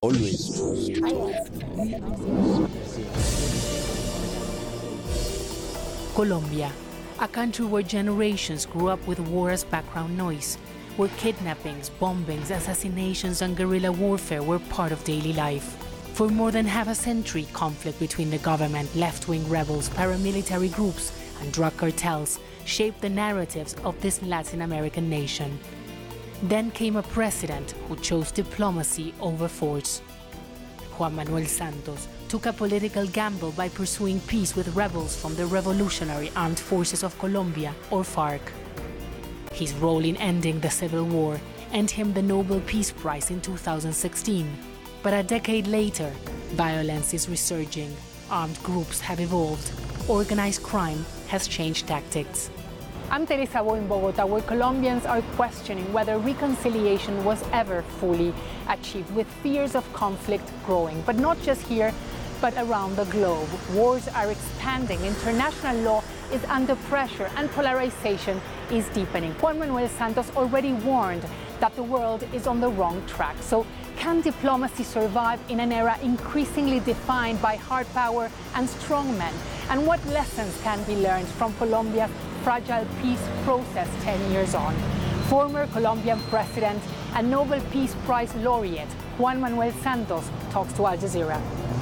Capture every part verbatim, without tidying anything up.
Always trust. Colombia, a country where generations grew up with war as background noise, where kidnappings, bombings, assassinations, and guerrilla warfare were part of daily life. For more than half a century, conflict between the government, left-wing rebels, paramilitary groups, and drug cartels shaped the narratives of this Latin American nation. Then came a president who chose diplomacy over force. Juan Manuel Santos took a political gamble by pursuing peace with rebels from the Revolutionary Armed Forces of Colombia, or FARC. His role in ending the civil war earned him the Nobel Peace Prize in two thousand sixteen. But a decade later, violence is resurging, armed groups have evolved, organized crime has changed tactics. I'm Teresa Bo in Bogota, where Colombians are questioning whether reconciliation was ever fully achieved, with fears of conflict growing. But not just here, but around the globe. Wars are expanding, international law is under pressure, and polarization is deepening. Juan Manuel Santos already warned that the world is on the wrong track. So can diplomacy survive in an era increasingly defined by hard power and strong men? And what lessons can be learned from Colombia's fragile peace process ten years on? Former Colombian president and Nobel Peace Prize laureate Juan Manuel Santos talks to Al Jazeera.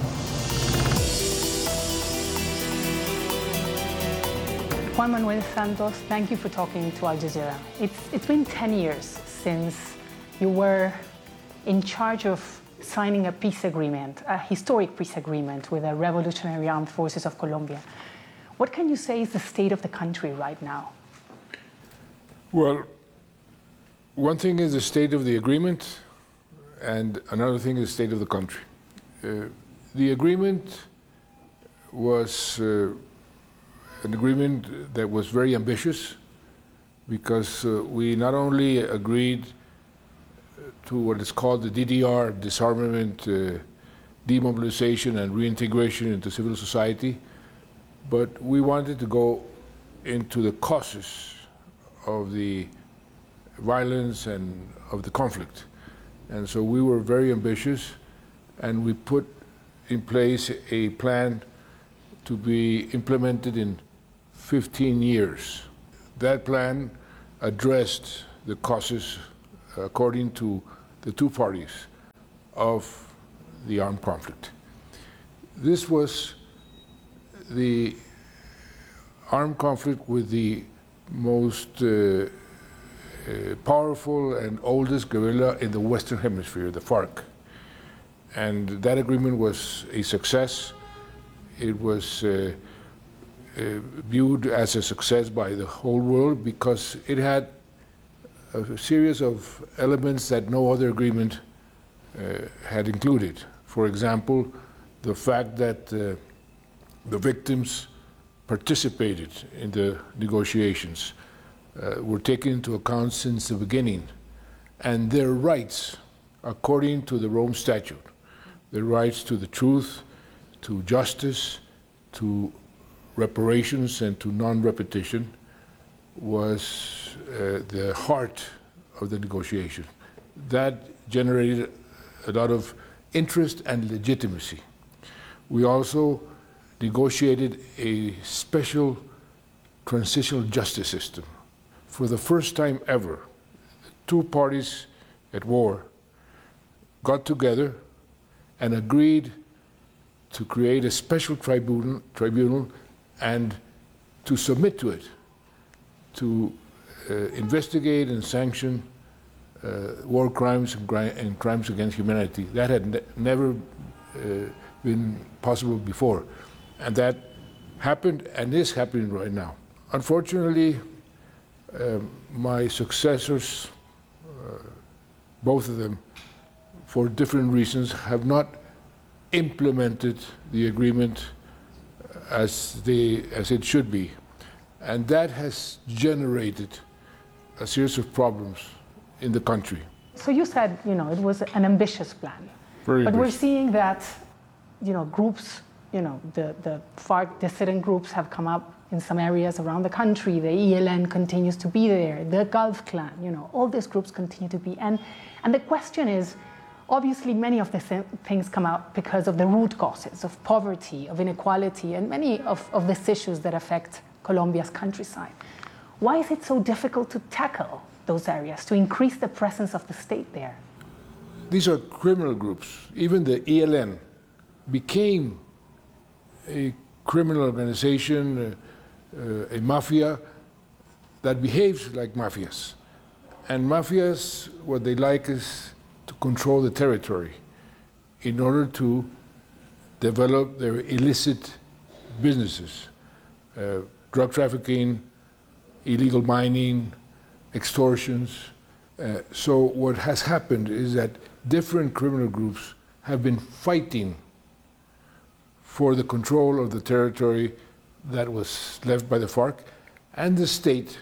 Juan Manuel Santos, thank you for talking to Al Jazeera. It's, it's been ten years since you were in charge of signing a peace agreement, a historic peace agreement with the Revolutionary Armed Forces of Colombia. What can you say is the state of the country right now? Well, one thing is the state of the agreement, and another thing is the state of the country. Uh, the agreement was uh, an agreement that was very ambitious, because uh, we not only agreed to what is called the D D R, disarmament, uh, demobilization, and reintegration into civil society, but we wanted to go into the causes of the violence and of the conflict. And so we were very ambitious, and we put in place a plan to be implemented in fifteen years. That plan addressed the causes, according to the two parties, of the armed conflict. This was the armed conflict with the most uh, uh, powerful and oldest guerrilla in the Western Hemisphere, the FARC. And that agreement was a success. It was uh, uh, viewed as a success by the whole world because it had a series of elements that no other agreement uh, had included. For example, the fact that uh, the victims participated in the negotiations, uh, were taken into account since the beginning, and their rights, according to the Rome Statute, their rights to the truth, to justice, to reparations, and to non-repetition, was uh, the heart of the negotiation. That generated a lot of interest and legitimacy. We also negotiated a special transitional justice system. For the first time ever, two parties at war got together and agreed to create a special tribunal, tribunal and to submit to it, to uh, investigate and sanction uh, war crimes and, gri and crimes against humanity. That had ne never uh, been possible before. And that happened and is happening right now. Unfortunately, uh, my successors, uh, both of them, for different reasons, have not implemented the agreement as, they, as it should be. And that has generated a series of problems in the country. So you said, you know, it was an ambitious plan. Very but ambitious. We're seeing that, you know, groups, you know, the, the FARC dissident groups have come up in some areas around the country. The E L N continues to be there, the Gulf Clan, you know, all these groups continue to be. And, and the question is, Obviously, many of these things come out because of the root causes of poverty, of inequality, and many of, of these issues that affect Colombia's countryside. Why is it so difficult to tackle those areas, to increase the presence of the state there? These are criminal groups. Even the E L N became a criminal organization, uh, uh, a mafia that behaves like mafias. And mafias, what they like is to control the territory in order to develop their illicit businesses, uh, drug trafficking, illegal mining, extortions. Uh, so what has happened is that different criminal groups have been fighting for the control of the territory that was left by the FARC and the state,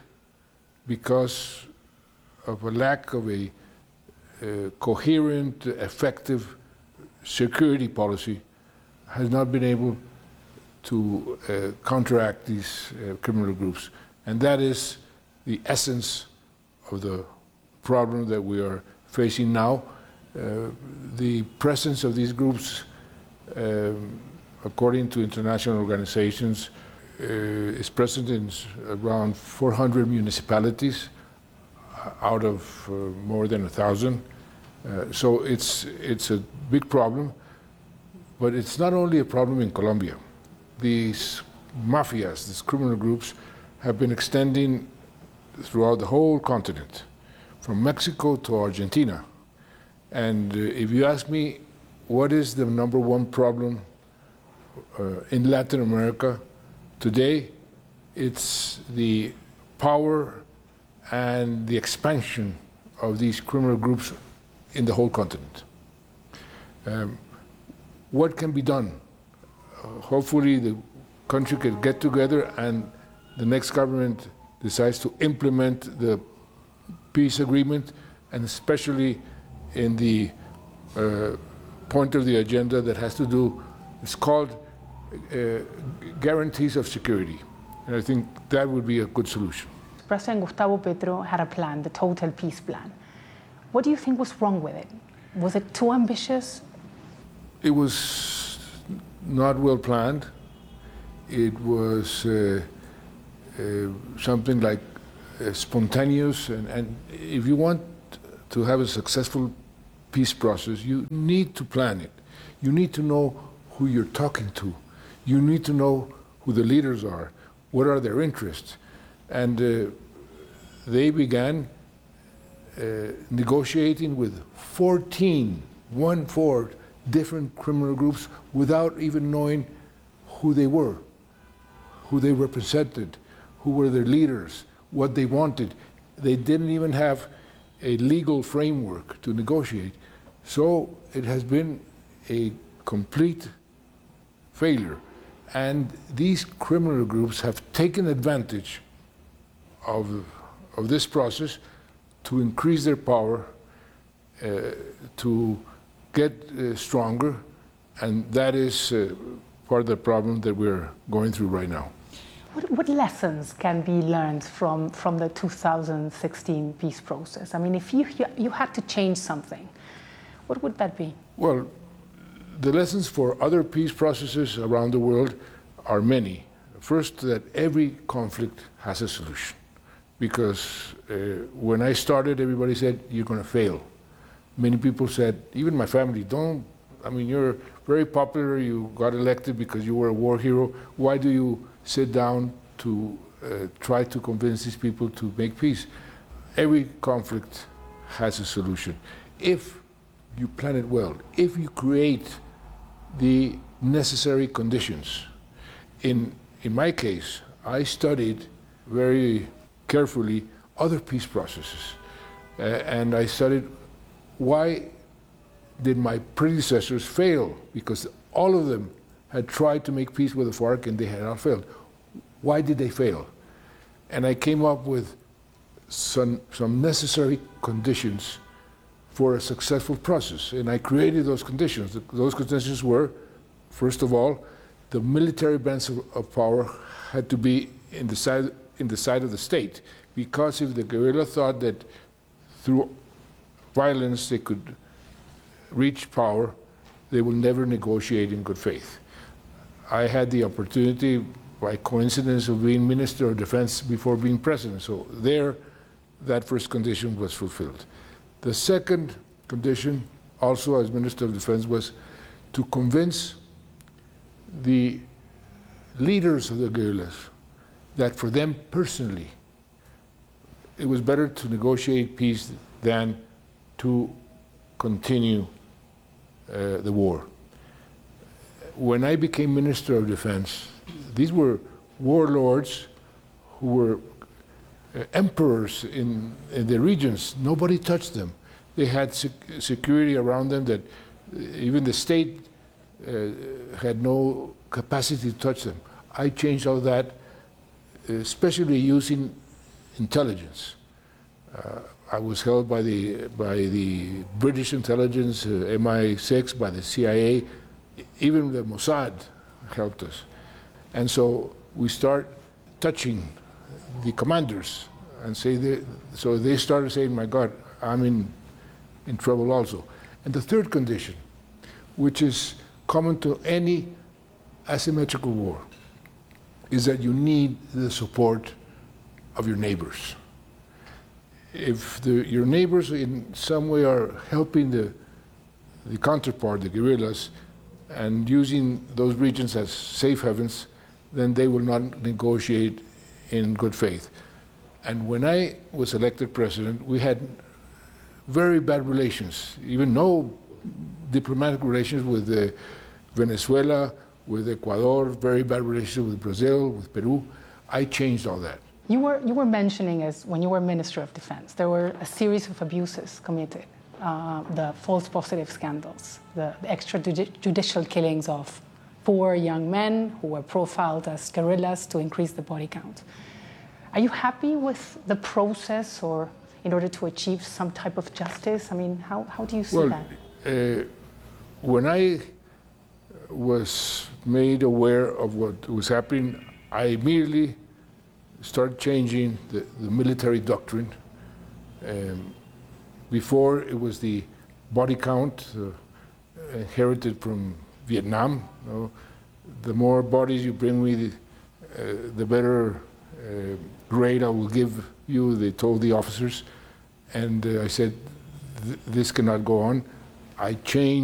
because of a lack of a uh, coherent, effective security policy, has not been able to uh, counteract these uh, criminal groups. And that is the essence of the problem that we are facing now. Uh, the presence of these groups, um, according to international organizations, uh, is present in around four hundred municipalities out of uh, more than a thousand. Uh, so it's, it's a big problem, but it's not only a problem in Colombia. These mafias, these criminal groups, have been extending throughout the whole continent, from Mexico to Argentina. And uh, if you ask me what is the number one problem uh, in Latin America today, it's the power and the expansion of these criminal groups in the whole continent. Um, what can be done? Uh, hopefully the country can get together and the next government decides to implement the peace agreement, and especially in the uh, point of the agenda that has to do, it's called uh, guarantees of security. And I think that would be a good solution. President Gustavo Petro had a plan, the Total Peace Plan. What do you think was wrong with it? Was it too ambitious? It was not well planned. It was uh, uh, something like uh, spontaneous. And, and if you want to have a successful peace process, you need to plan it. You need to know who you're talking to. You need to know who the leaders are. What are their interests? And uh, they began uh, negotiating with fourteen, one four, different criminal groups without even knowing who they were, who they represented, who were their leaders, what they wanted. They didn't even have a legal framework to negotiate. So it has been a complete failure. And these criminal groups have taken advantage of, of this process to increase their power, uh, to get uh, stronger, and that is uh, part of the problem that we're going through right now. What, what lessons can be learned from, from the two thousand sixteen peace process? I mean, if you, you had to change something, what would that be? Well, the lessons for other peace processes around the world are many. First, that every conflict has a solution. Because uh, when I started, everybody said, you're going to fail. Many people said, even my family, don't, I mean, you're very popular, you got elected because you were a war hero. Why do you sit down to uh, try to convince these people to make peace? Every conflict has a solution. If you plan it well, if you create the necessary conditions. In, in my case, I studied very carefully other peace processes. Uh, and I studied why did my predecessors fail? Because all of them had tried to make peace with the FARC and they had not failed. Why did they fail? And I came up with some, some necessary conditions for a successful process. And I created those conditions. Those conditions were, first of all, the military balance of, of power had to be in the side in the side of the state, because if the guerrilla thought that through violence they could reach power, they will never negotiate in good faith. I had the opportunity, by coincidence, of being Minister of Defense before being President. So there, that first condition was fulfilled. The second condition, also as Minister of Defense, was to convince the leaders of the guerrillas that for them personally, it was better to negotiate peace than to continue uh, the war. When I became Minister of Defense, these were warlords who were uh, emperors in, in the regions. Nobody touched them. They had sec security around them that even the state uh, had no capacity to touch them. I changed all that, especially using intelligence. Uh, I was held by the, by the British intelligence, uh, M I six, by the C I A, even the Mossad helped us. And so we start touching the commanders and say, they, so they started saying, my God, I'm in, in trouble also. And the third condition, which is common to any asymmetrical war, is that you need the support of your neighbors. If the, your neighbors in some way are helping the, the counterpart, the guerrillas, and using those regions as safe havens, then they will not negotiate in good faith. And when I was elected president, we had very bad relations, even no diplomatic relations with uh, Venezuela, with Ecuador, very bad relations with Brazil, with Peru. I changed all that. You were, you were mentioning, as when you were Minister of Defense, there were a series of abuses committed. Uh, the false positive scandals, the, the extrajudicial killings of four young men who were profiled as guerrillas to increase the body count. Are you happy with the process, or in order to achieve some type of justice? I mean, how, how do you see well, that? Uh, when I was made aware of what was happening, I immediately started changing the, the military doctrine. Um, before, it was the body count uh, inherited from Vietnam. You know, the more bodies you bring me, the, uh, the better uh, grade I will give you, they told the officers. And uh, I said, th this cannot go on. I changed